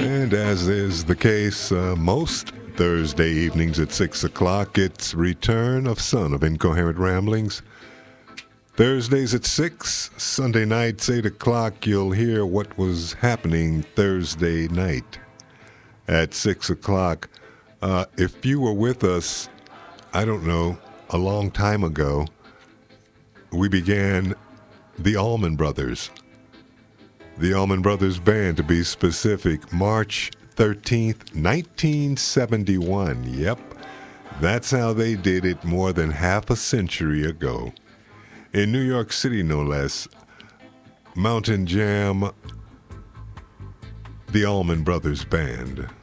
And as is the case most Thursday evenings at 6 o'clock, it's return of Son of Incoherent Ramblings. Thursdays at 6, Sunday nights 8 o'clock, you'll hear what was happening Thursday night at 6 o'clock. If you were with us, I don't know, a long time ago, we began the Allman Brothers. The Allman Brothers Band, to be specific, March 13th, 1971. Yep, that's how they did it more than half a century ago. In New York City, no less. Mountain Jam, the Allman Brothers Band.